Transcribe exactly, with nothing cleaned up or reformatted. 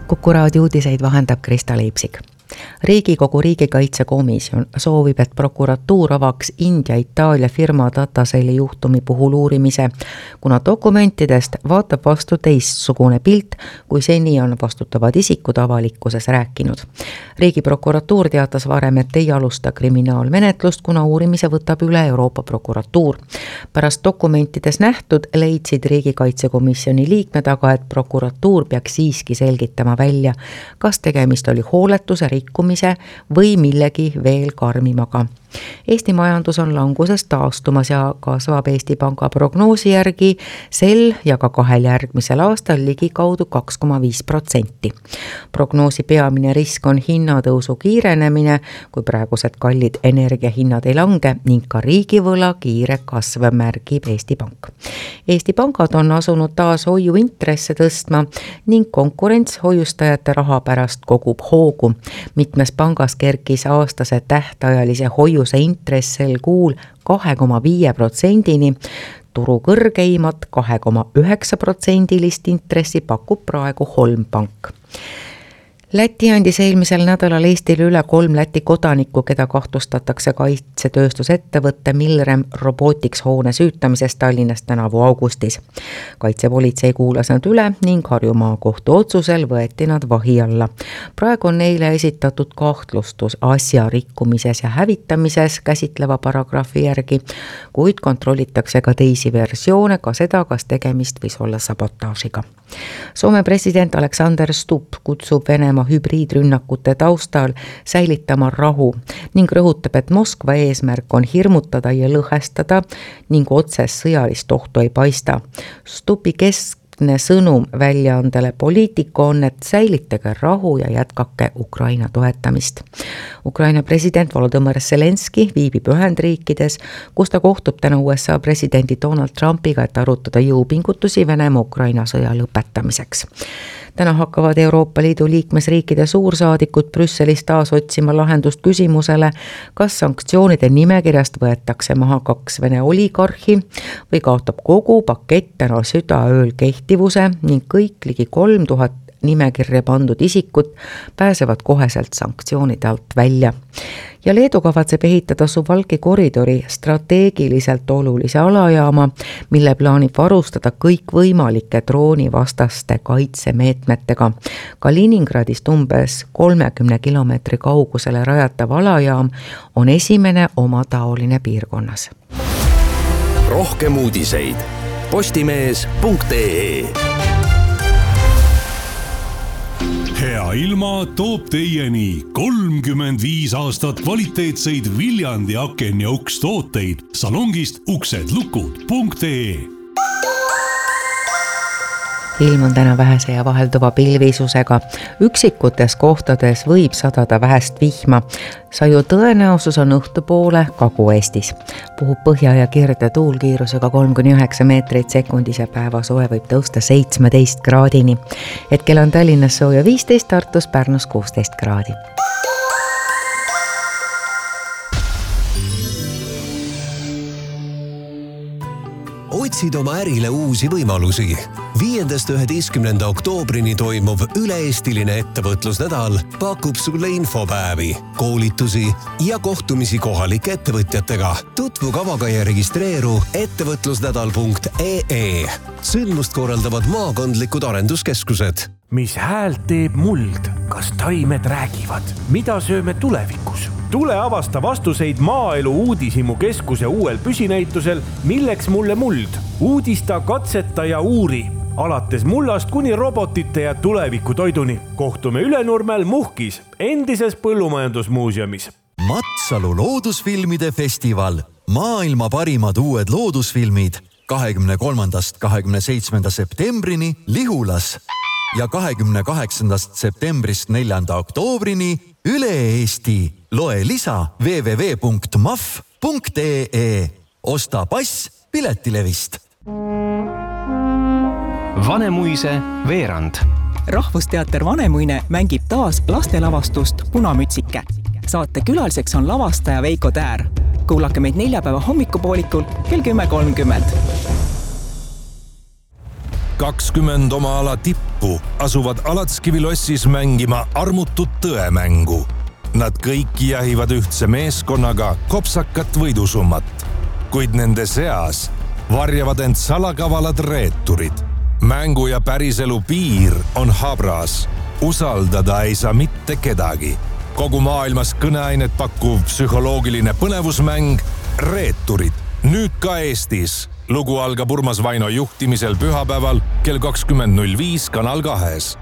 Kuku raadio uudiseid vahendab Krista Leipsik. Riigikogu riigikaitsekomisjon soovib, et prokuratuur avaks India-Itaalia firma Dataseli juhtumi puhul uurimise, kuna dokumentidest vaatab vastu teistsugune pilt, kui seni on vastutavad isikud avalikkuses rääkinud. Riigiprokuratuur teatas varem, et ei alusta kriminaalmenetlust, kuna uurimise võtab üle Euroopa prokuratuur. Pärast dokumentides nähtud leidsid riigikaitsekomisjoni liikmed aga, et prokuratuur peaks siiski selgitama välja, kas tegemist oli hooletuse rikkumise või millegi veel karmimaga. Eesti majandus on languses taastumas ja kasvab Eesti Panga prognoosi järgi sel ja ka kahel järgmisel aastal ligi kaudu kaks koma viis protsenti. Prognoosi peamine risk on hinnatõusu kiirenemine, kui praegused kallid energiahinnad ei lange ning ka riigivõla kiire kasv, märgib Eesti Pank. Eesti pangad on asunud taas hoiuintresse tõstma ning konkurents hoiustajate raha pärast kogub hoogu. Mitmes pangas kerkis aastase tähtajalise hoiu see intress sel kuul kahe koma viie protsendini. Turu kõrgeimat kahe koma üheksa protsendilist intressi pakub praegu Holm Pank. Läti andis eelmisel nädalal Eestile üle kolm Läti kodanikku, keda kahtlustatakse kaitsetööstusettevõtte Milrem Robotics hoone süütamises Tallinnas tänavu augustis. Kaitsepolitsei kuulas nad üle ning Harjumaa kohtu otsusel võeti nad vahi alla. Praegu on neile esitatud kahtlustus asja rikkumises ja hävitamises käsitleva paragrahvi järgi, kuid kontrollitakse ka teisi versioone, ka seda, kas tegemist võis olla sabotaažiga. Soome president Alexander Stubb kutsub Venemaa hübriidrünnakute taustal säilitama rahu ning rõhutab, et Moskva eesmärk on hirmutada ja lõhestada ning otsest sõjalist ohtu ei paista. Stubbi keskne sõnum väljaandele Poliitico on, et säilitage rahu ja jätkake Ukraina toetamist. Ukraina president Volodõmõr Zelenski viibib Ühendriikides, kus ta kohtub täna U S A presidendi Donald Trumpiga, et arutada jõupingutusi Venemaa Ukraina sõja lõpetamiseks. Täna hakkavad Euroopa Liidu liikmesriikide suursaadikud Brüsselis taas otsima lahendust küsimusele, kas sanktsioonide nimekirjast võetakse maha kaks Vene oligarhi või kaotab kogu pakett täna südaööl kehtivuse ning kõik ligi kolm tuhat nimekirja pandud isikud pääsevad koheselt sanktsioonide alt välja. Ja Leedu kavatseb ehitada Suwałki koridori strateegiliselt olulise alajaama, mille plaanib varustada kõik võimalike droonivastaste kaitsemeetmetega. Kaliningradist umbes kolmekümne kilomeetri kaugusele rajatav alajaam on esimene oma taoline piirkonnas. Rohkem uudiseid postimees punkt ee. Hea ilma toob teieni kolmkümmend viis aastat kvaliteetseid Viljandi aken ja uks tooteid salongist uksedlukud punkt ee. Ilm on täna vähese ja vahelduva pilvisusega. Üksikutes kohtades võib sadada vähest vihma. Saju tõenäosus on õhtupoole Kagu-Eestis. Puhub põhja ja kirde tuulkiirusega kolm kuni üheksa meetrit sekundis ja päevasoe võib tõusta seitsmeteist kraadini. Hetkel on Tallinnas sooja viisteist, Tartus, Pärnus kuusteist kraadi. Otsid oma ärile uusi võimalusi. viiendast üheteistkümnenda oktoobrini toimuv üle-eestiline ettevõtlusnädal pakub sulle infopäevi, koolitusi ja kohtumisi kohalike ettevõtjatega. Tutvu kavaga ja registreeru ettevõtlusnädal punkt ee. Sündmust korraldavad maakondlikud arenduskeskused. Mis häält teeb muld? Kas taimed räägivad? Mida sööme tulevikus? Tule avasta vastuseid Maaelu uudishimu keskuse uuel püsinäitusel Milleks mulle muld? Uudista, katseta ja uuri. Alates mullast kuni robotite ja tuleviku toiduni. Kohtume Ülenurmel Muhkis, endises põllumajandusmuuseumis. Matsalu loodusfilmide festival. Maailma parimad uued loodusfilmid kahekümne kolmandast kahekümne seitsmenda septembrini Lihulas ja kahekümne kaheksandast septembrist neljanda oktoobrini üle Eesti. Loe lisa w w w punkt m a f punkt ee. Osta pass piletilevist. Vanemuise veerand. Rahvusteater Vanemuine mängib taas lastelavastust Punamütsike. Saate külaliseks on lavastaja Veiko Täär. Kuulake meid neljapäeva hommikupoolikul kell kümme kolmkümmend. kakskümmend oma ala tippu asuvad Alatskivi lossis mängima armutut tõemängu. Nad kõik jahivad ühtse meeskonnaga kopsakat võidusummat, kuid nende seas varjavad end salakavalad reeturid. Mängu ja päriselu piir on habras. Usaldada ei saa mitte kedagi. Kogu maailmas kõneainet pakkuv psühholoogiline põnevusmäng Reeturid. Nüüd ka Eestis. Lugu algab Urmas Vaino juhtimisel pühapäeval kell kakskümmend null viis Kanal kahes.